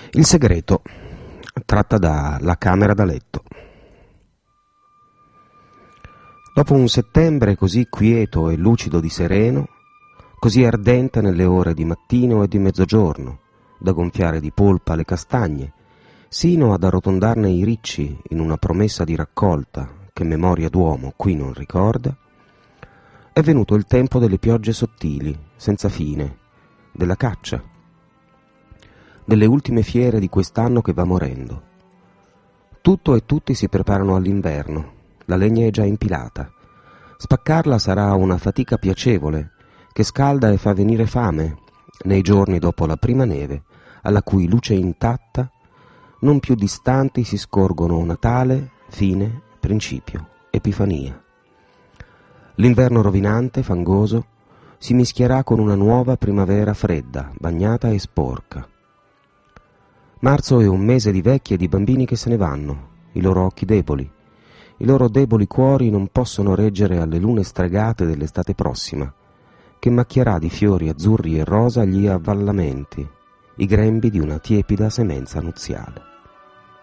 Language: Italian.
Il segreto, tratta da La camera da letto. Dopo un settembre così quieto e lucido di sereno, così ardente nelle ore di mattino e di mezzogiorno, da gonfiare di polpa le castagne, sino ad arrotondarne i ricci in una promessa di raccolta che memoria d'uomo qui non ricorda, è venuto il tempo delle piogge sottili, senza fine, della caccia, delle ultime fiere di quest'anno che va morendo. Tutto e tutti si preparano all'inverno, la legna è già impilata. Spaccarla sarà una fatica piacevole, che scalda e fa venire fame nei giorni dopo la prima neve, alla cui luce intatta non più distanti si scorgono Natale, fine, principio, Epifania. L'inverno rovinante, fangoso, si mischierà con una nuova primavera fredda, bagnata e sporca. Marzo è un mese di vecchi e di bambini che se ne vanno, i loro occhi deboli. I loro deboli cuori non possono reggere alle lune stregate dell'estate prossima, che macchierà di fiori azzurri e rosa gli avvallamenti, i grembi di una tiepida semenza nuziale.